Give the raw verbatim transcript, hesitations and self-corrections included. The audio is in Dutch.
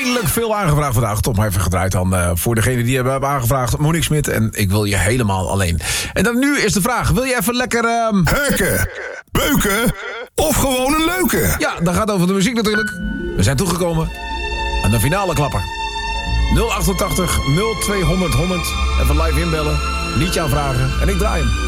redelijk veel aangevraagd vandaag. Toch maar even gedraaid dan uh, voor degene die hebben aangevraagd. Monique Smit en ik wil je helemaal alleen. En dan nu is de vraag, wil je even lekker... Uh... Heuken, beuken of gewoon een leuke? Ja, dat gaat over de muziek natuurlijk. We zijn toegekomen aan de finale klapper. nul achtentachtig nul tweehonderd honderd. Even live inbellen, liedje aanvragen en ik draai hem.